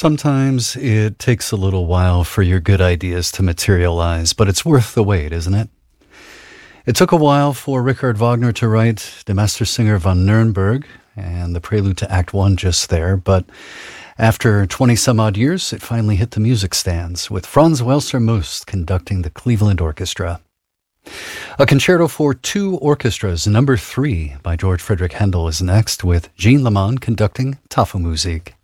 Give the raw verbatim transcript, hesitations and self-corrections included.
Sometimes it takes a little while for your good ideas to materialize, but it's worth the wait, isn't it? It took a while for Richard Wagner to write Der Mastersinger von Nürnberg and the prelude to Act One just there, but after twenty-some-odd years, it finally hit the music stands, with Franz Welser Most conducting the Cleveland Orchestra. A concerto for two orchestras, number three, by George Friedrich Handel, is next, with Jean Leman conducting Tafelmusik.